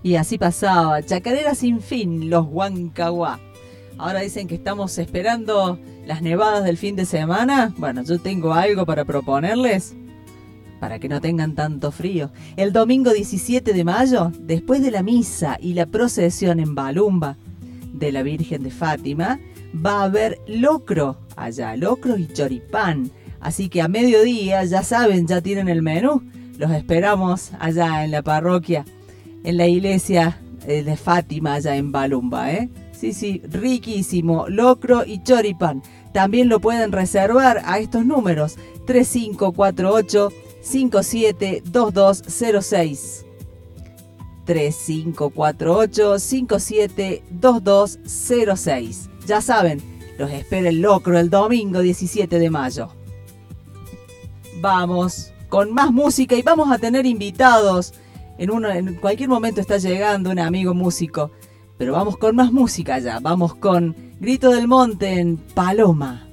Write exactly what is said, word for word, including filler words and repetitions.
Y así pasaba, chacarera sin fin, los Huancahuá. Ahora dicen que estamos esperando las nevadas del fin de semana. Bueno, yo tengo algo para proponerles, para que no tengan tanto frío. El domingo diecisiete de mayo, después de la misa y la procesión en Balumba de la Virgen de Fátima, va a haber locro allá, locro y choripán. Así que a mediodía, ya saben, ya tienen el menú. Los esperamos allá en la parroquia, en la iglesia de Fátima, allá en Balumba, ¿eh? Sí, sí, riquísimo, locro y choripán. También lo pueden reservar a estos números, tres cinco cuatro ocho, cinco siete dos dos cero seis. tres cinco cuatro ocho, cinco siete dos dos cero seis. Ya saben, los espera el locro el domingo diecisiete de mayo. Vamos con más música y vamos a tener invitados. En, uno, en cualquier momento está llegando un amigo músico. Pero vamos con más música ya. Vamos con Grito del Monte en Paloma.